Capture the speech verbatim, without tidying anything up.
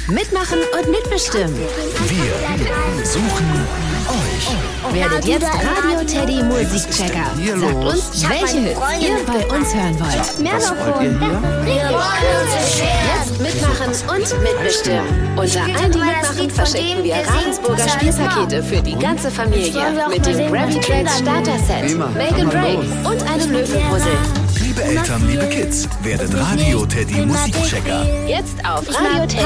Mitmachen und mitbestimmen. Wir suchen euch. Werdet jetzt Radio Teddy Musikchecker. Sagt uns, welche Hits ihr bei uns hören wollt. Merlofon. Jetzt mitmachen und mitbestimmen. Unter all die mitmachen verschicken wir Ravensburger Spielpakete für die ganze Familie. Mit dem Grammy Tracks Starter Set, Make and Break und einem Löwenpuzzle. Liebe Eltern, liebe Kids, werdet Radio Teddy Musikchecker. Jetzt auf Radio Teddy.